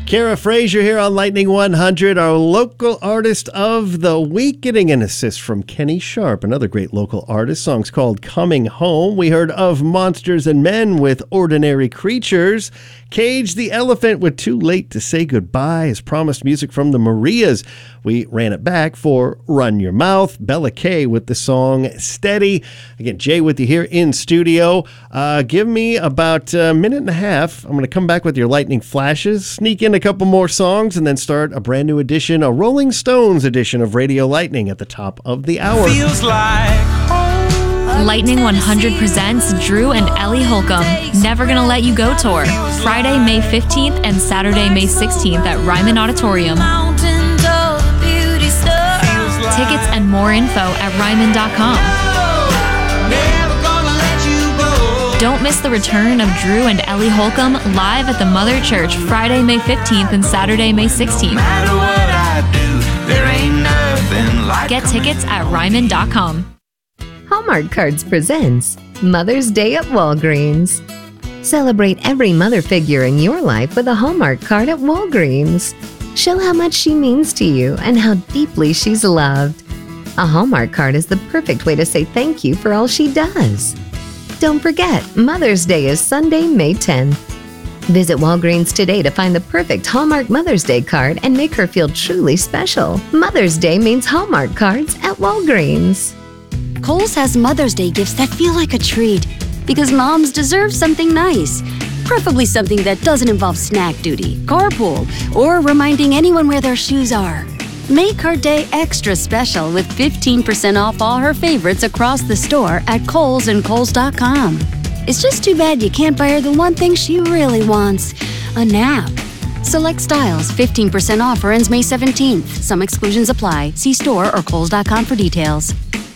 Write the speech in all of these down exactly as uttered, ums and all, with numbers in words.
Kara Frazier here on Lightning one hundred, our local artist of the week, getting an assist from Kenny Sharp, another great local artist. Song's called Coming Home. We heard Of Monsters and Men with Ordinary Creatures. Cage the Elephant with Too Late to Say Goodbye, as promised music from the Marias. We ran it back for Run Your Mouth. Bella Kay with the song Steady. Again, Jay with you here in studio. Uh, give me about a minute and a half. I'm going to come back with your lightning flashes, sneak in a couple more songs, and then start a brand new edition, a Rolling Stones edition of Radio Lightning at the top of the hour. Feels like Lightning one hundred presents Drew and Ellie Holcomb, Never Gonna Let You Go Tour, Friday, May fifteenth and Saturday, May sixteenth at Ryman Auditorium. Tickets and more info at ryman dot com. Don't miss the return of Drew and Ellie Holcomb live at the Mother Church Friday, May fifteenth and Saturday, May sixteenth. Get tickets at ryman dot com. Hallmark Cards presents Mother's Day at Walgreens. Celebrate every mother figure in your life with a Hallmark card at Walgreens. Show how much she means to you and how deeply she's loved. A Hallmark card is the perfect way to say thank you for all she does. Don't forget, Mother's Day is Sunday, May tenth. Visit Walgreens today to find the perfect Hallmark Mother's Day card and make her feel truly special. Mother's Day means Hallmark cards at Walgreens. Kohl's has Mother's Day gifts that feel like a treat because moms deserve something nice. Preferably something that doesn't involve snack duty, carpool, or reminding anyone where their shoes are. Make her day extra special with fifteen percent off all her favorites across the store at Kohl's and Kohl's dot com. It's just too bad you can't buy her the one thing she really wants, a nap. Select styles, fifteen percent off or ends May seventeenth. Some exclusions apply. See store or Kohl's dot com for details.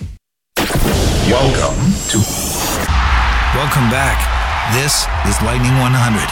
Welcome to Welcome back. This is Lightning one hundred.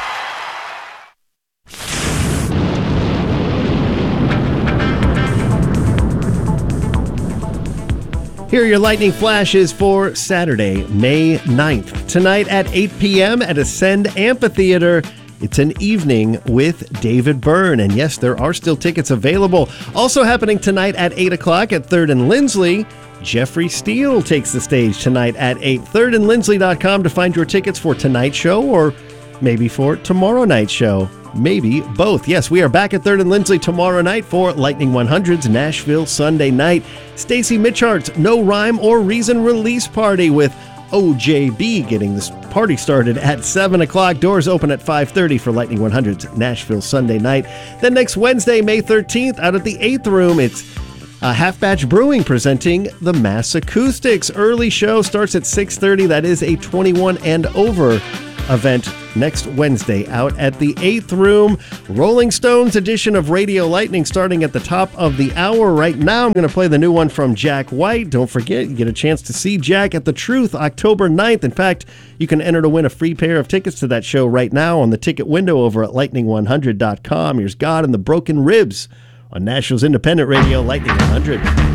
Here are your lightning flashes for Saturday, May ninth. Tonight at eight p.m. at Ascend Amphitheater, it's an evening with David Byrne. And yes, there are still tickets available. Also happening tonight at eight o'clock at third and Lindsley, Jeffrey Steele takes the stage tonight at eight. third and lindsley dot com to find your tickets for tonight's show or maybe for tomorrow night's show. Maybe both. Yes, we are back at third and Lindsley tomorrow night for Lightning one hundred's Nashville Sunday Night. Stacy Mitchart's No Rhyme or Reason release party with O J B getting this party started at seven o'clock. Doors open at five thirty for Lightning one hundred's Nashville Sunday Night. Then next Wednesday, May thirteenth, out at the eighth Room, it's Uh, Half Batch Brewing presenting the Mass Acoustics. Early show starts at six thirty. That is a twenty-one and over event next Wednesday out at the eighth Room. Rolling Stones edition of Radio Lightning starting at the top of the hour. Right now, I'm going to play the new one from Jack White. Don't forget, you get a chance to see Jack at The Truth October ninth. In fact, you can enter to win a free pair of tickets to that show right now on the ticket window over at lightning one hundred dot com. Here's God and the Broken Ribs on Nashville's independent radio, Lightning one hundred.